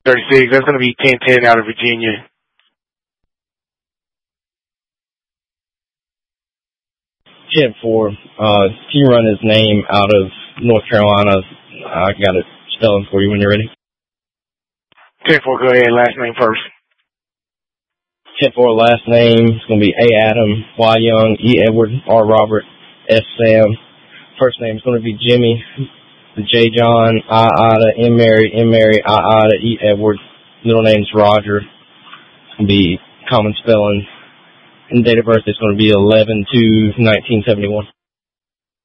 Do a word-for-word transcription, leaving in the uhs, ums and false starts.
thirty-six. That's going to be ten ten out of Virginia. ten four. Uh, can you run his name out of North Carolina? I got it spelling for you when you're ready. ten four, go ahead. Last name first. ten four, last name is going to be A. Adam, Y. Young, E. Edward, R. Robert, S. Sam. First name is going to be Jimmy, J. John, I. Ida, M. Mary, M. Mary, I. Ida, E. Edward. Middle name's Roger. It's going to be common spelling. And date of birth is going to be eleven two nineteen seventy-one.